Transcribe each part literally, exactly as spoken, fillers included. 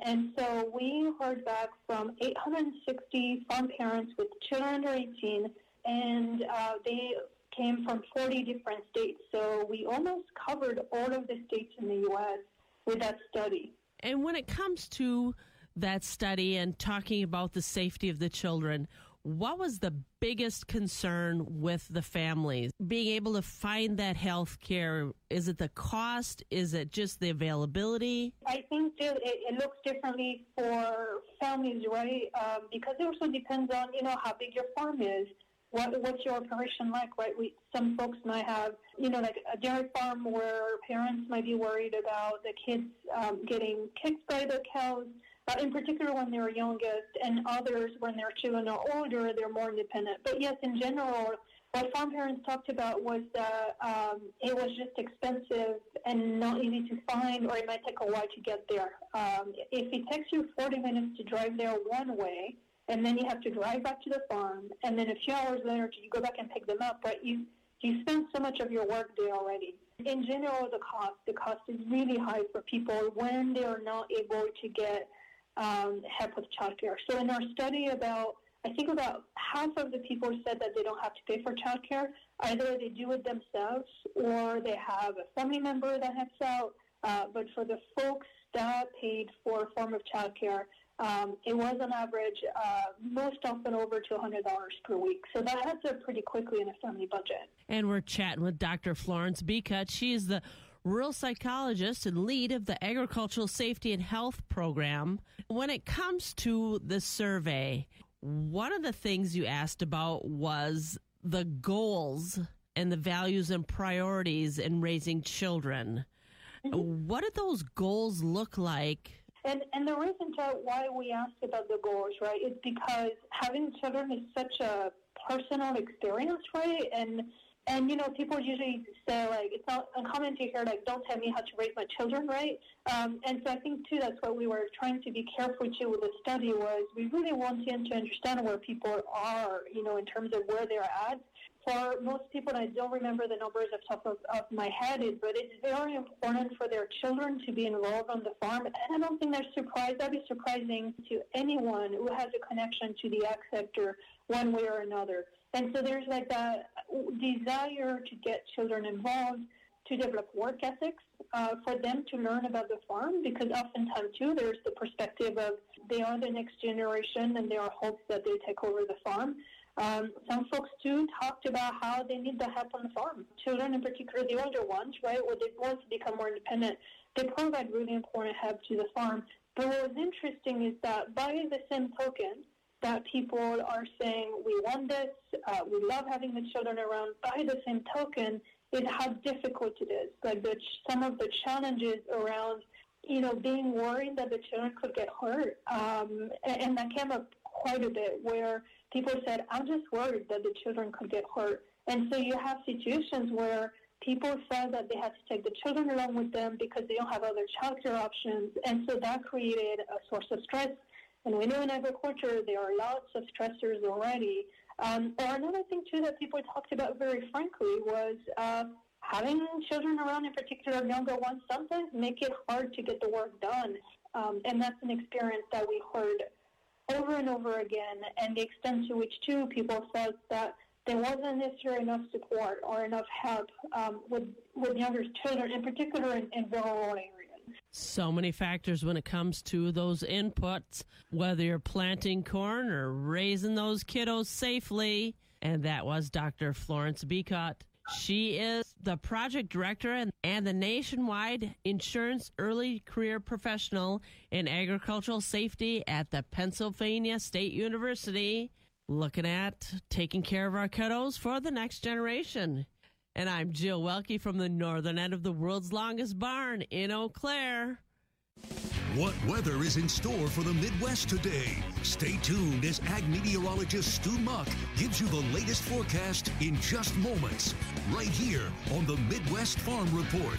And so we heard back from eight hundred sixty farm parents with children under eighteen, and uh, they came from forty different states. So we almost covered all of the states in the U S with that study. And when it comes to that study and talking about the safety of the children, what was the biggest concern with the families? Being able to find that health care, is it the cost? Is it just the availability? I think that it, it looks differently for families, right? Um, because it also depends on, you know, how big your farm is. What, what's your operation like, right? We, some folks might have, you know, like a dairy farm where parents might be worried about the kids um, getting kicked by the cows, uh, in particular when they're youngest, and others when their children are older, they're more independent. But yes, in general, what farm parents talked about was that um, it was just expensive and not easy to find, or it might take a while to get there. Um, if it takes you forty minutes to drive there one way, and then you have to drive back to the farm, and then a few hours later you go back and pick them up, but you you spend so much of your work day already. In general, the cost, the cost is really high for people when they are not able to get um, help with childcare. So in our study, about I think about half of the people said that they don't have to pay for childcare. Either they do it themselves or they have a family member that helps out. Uh, but for the folks that paid for a form of childcare, Um, it was on average uh, most often over two hundred dollars per week. So that adds up pretty quickly in a family budget. And we're chatting with Doctor Florence Becut. She is the rural psychologist and lead of the Agricultural Safety and Health Program. When it comes to the survey, one of the things you asked about was the goals and the values and priorities in raising children. Mm-hmm. What do those goals look like? And and the reason to why we asked about the goals, right, is because having children is such a personal experience, right? And, and you know, people usually say, like, it's not uncommon to hear, like, don't tell me how to raise my children, right? Um, and so I think, too, that's what we were trying to be careful, too, with the study was we really wanted to understand where people are, you know, in terms of where they're at. For most people, and I don't remember the numbers off the top of, of my head, but it's very important for their children to be involved on the farm. And I don't think they're surprised. That'd be surprising to anyone who has a connection to the ag sector one way or another. And so there's like that desire to get children involved, to develop work ethics, uh, for them to learn about the farm, because oftentimes, too, there's the perspective of they are the next generation and there are hopes that they take over the farm. Um, some folks, too, talked about how they need the help on the farm. Children, in particular, the older ones, right, where they want to become more independent, they provide really important help to the farm. But what was interesting is that by the same token that people are saying, we want this, uh, we love having the children around, by the same token is how difficult it is. Like the, some of the challenges around, you know, being worried that the children could get hurt. Um, and, and that came up quite a bit where people said, I'm just worried that the children could get hurt. And so you have situations where people felt that they had to take the children along with them because they don't have other childcare options. And so that created a source of stress. And we know in agriculture there are lots of stressors already. Um, or another thing, too, that people talked about very frankly was uh, having children around, in particular younger ones, sometimes make it hard to get the work done. Um, and that's an experience that we heard over and over again, and the extent to which, too, people felt that there wasn't necessarily enough support or enough help um, with, with younger children, in particular in, in rural areas. So many factors when it comes to those inputs, whether you're planting corn or raising those kiddos safely. And that was Doctor Florence Becut. She is the project director and, and the nationwide insurance early career professional in agricultural safety at the Pennsylvania State University, looking at taking care of our kiddos for the next generation. And I'm Jill Welke from the northern end of the world's longest barn in Eau Claire. What weather is in store for the Midwest today? Stay tuned as ag meteorologist Stu Muck gives you the latest forecast in just moments, right here on the Midwest Farm Report.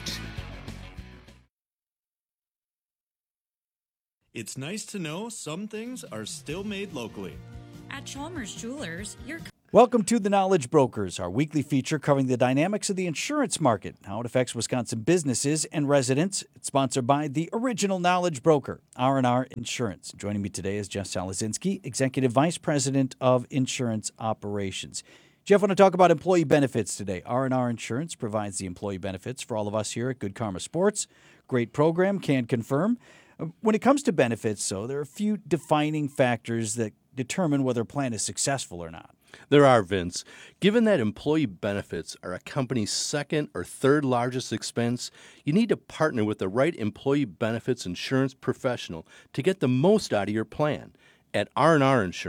It's nice to know some things are still made locally. At Chalmers Jewelers, your Welcome to The Knowledge Brokers, our weekly feature covering the dynamics of the insurance market, how it affects Wisconsin businesses and residents. It's sponsored by the original Knowledge Broker, R and R Insurance. Joining me today is Jeff Salazinski, Executive Vice President of Insurance Operations. Jeff, I want to talk about employee benefits today. R and R Insurance provides the employee benefits for all of us here at Good Karma Sports. Great program, can confirm. When it comes to benefits, though, there are a few defining factors that determine whether a plan is successful or not. There are, Vince. Given that employee benefits are a company's second or third largest expense, you need to partner with the right employee benefits insurance professional to get the most out of your plan. At R and R Insurance,